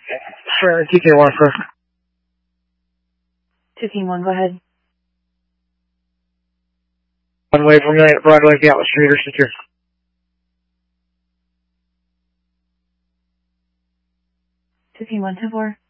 Sure, TK1 first. 2King1, go ahead. Runway for minute, Broadway, Gatwick Street are secure. 2King1, 2-4.